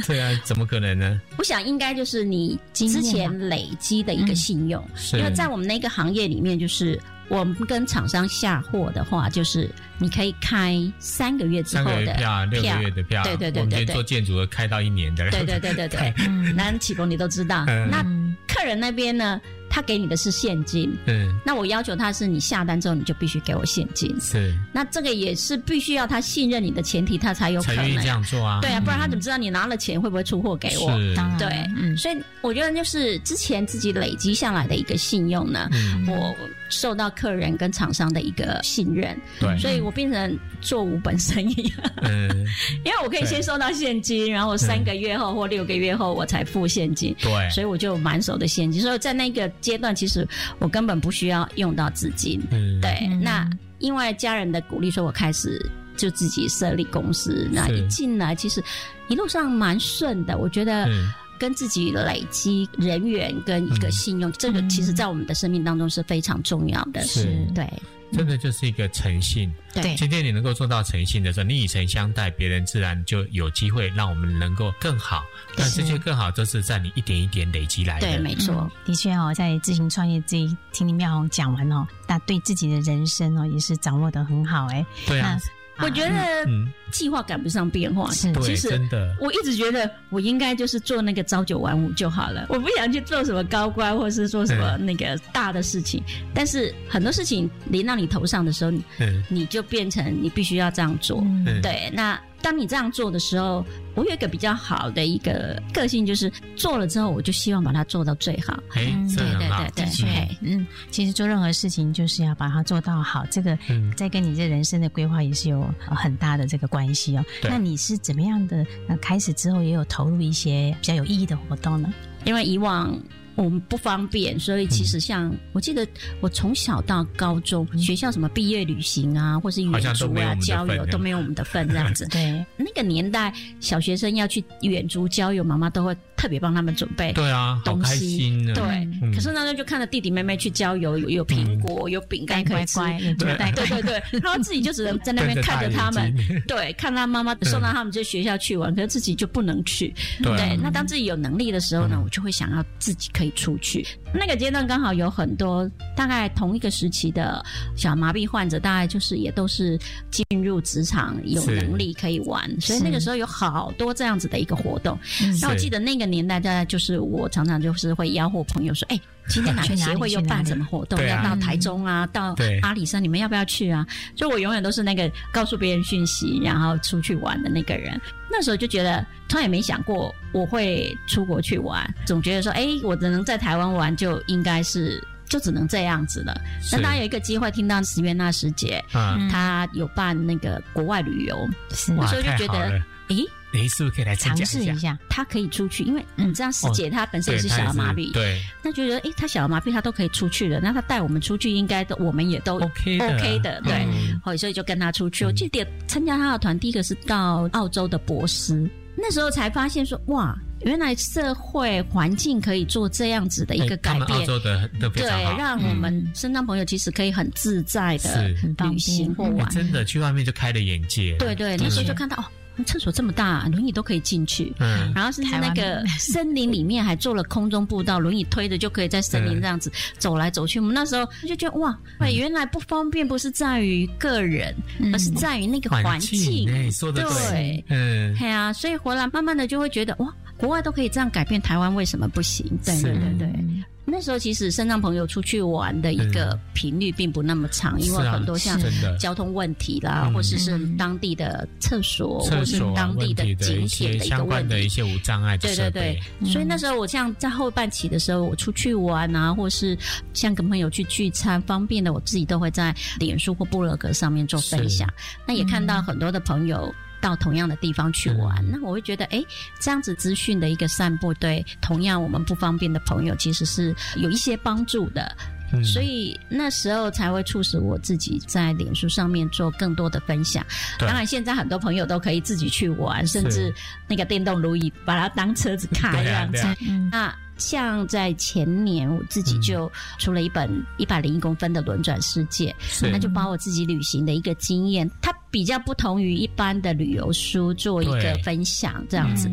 对啊，怎么可能呢？ 我想应该就是你之前累积的一个信用，因为在我们那个行业里面，就是我们跟厂商下货的话，就是你可以开3个月之后的 3个月票6个月的票， 对对对对对， 我们今天做建筑的开到1年的， 对对对对对，那启峰你都知道，那客人那边呢？他给你的是现金，那我要求他是你下单之后你就必须给我现金，是，那这个也是必须要他信任你的前提，他才有可能才愿意这样做啊， 对啊，不然他怎么知道你拿了钱会不会出货给我？对，所以我觉得就是之前自己累积下来的一个信用呢，我受到客人跟厂商的一个信任，对，所以我变成做无本生意，因为我可以先收到现金，然后3个月后或6个月后我才付现金，对，所以我就满手的现金，所以在那个阶段其实我根本不需要用到资金，对，那因为家人的鼓励，所以我开始就自己设立公司，那一进来其实一路上蛮顺的，我觉得跟自己累积人缘跟一个信用，这个其实在我们的生命当中是非常重要的，是，对。 真的就是一个诚信，对，今天你能够做到诚信的时候，你以诚相待，别人自然就有机会让我们能够更好，但这些更好都是在你一点一点累积来的，对， 没错， 的确哦，在自行创业这一听林妙虹讲完哦，那对自己的人生哦也是掌握得很好对啊。 我觉得计划赶不上变化，是，其实真的，我一直觉得我应该就是做那个朝9晚5就好了，我不想去做什么高官或是做什么那个大的事情，但是很多事情临到你头上的时候，你就变成你必须要这样做，对，那当你这样做的时候，我有一个比较好的一个个性，就是做了之后，我就希望把它做到最好。对对对对，其实做任何事情就是要把它做到好，这个在跟你这人生的规划也是有很大的这个关系哦。那你是怎么样的开始之后也有投入一些比较有意义的活动呢？ 因为以往我们不方便，所以其实像我记得我从小到高中学校什么毕业旅行啊，或是远足啊、郊游都没有我们的份这样子。对，那个年代小学生要去远足郊游，妈妈都会特别帮他们准备东西。 对啊，好开心啊。 对，可是那时候就看着弟弟妹妹去郊游，有苹果，有饼干可以吃，对，然后自己就只能在那边看着他们，对，看他妈妈送到他们这学校去玩，可是自己就不能去。对，那当自己有能力的时候呢，我就会想要自己可以出去。那个阶段刚好有很多大概同一个时期的小麻痹患者，大概就是也都是进入职场有能力可以玩，所以那个时候有好多这样子的一个活动。那我记得那个年代大概就是我常常就是会吆喝朋友说，今天哪个协会又办什么活动，要到台中啊，到阿里山，你们要不要去啊？所以我永远都是那个告诉别人讯息然后出去玩的那个人。那时候就觉得从来也没想过我会出国去玩，总觉得说我只能在台湾玩就应该是就只能这样子了。那当然有一个机会听到石原那时姐她有办那个国外旅游，那时候就觉得你是不是可以来参加一下？ 他可以出去，因为你知道师姐她本身也是小儿麻痹，对，那觉得她小儿麻痹她都可以出去了，那她带我们出去应该我们也都 OK 的，对，所以就跟她出去。我记得参加她的团，第一个是到澳洲的博斯，那时候才发现说哇，原来社会环境可以做这样子的一个改变， 他们澳洲的都非常好， 对，让我们身障朋友其实可以很自在的旅行或玩， 真的去外面就开了眼界。 对，那时候就看到厕所这么大，轮椅都可以进去，然后甚至那个森林里面还做了空中步道，轮椅推着就可以在森林这样子走来走去。我们那时候就觉得哇，原来不方便不是在于个人，而是在于那个环境。 说得对，对啊，所以回来慢慢的就会觉得哇，国外都可以这样改变，台湾为什么不行？对。那时候其实身障朋友出去玩的一个频率并不那么长，因为很多像交通问题啦，或者是当地的厕所或是当地的景点的一个相关的一些无障碍的设备。 对，所以那时候我像在后半期的时候，我出去玩啊，或是像跟朋友去聚餐，方便的我自己都会在脸书或部落格上面做分享。那也看到很多的朋友到同样的地方去玩，那我会觉得这样子资讯的一个散布，对同样我们不方便的朋友其实是有一些帮助的。所以那时候才会促使我自己在脸书上面做更多的分享。当然现在很多朋友都可以自己去玩，甚至那个电动轮椅把它当车子开这样子。那像在前年我自己就出了一本101公分的轮转世界，那就把我自己旅行的一个经验，它比较不同于一般的旅游书做一个分享这样子。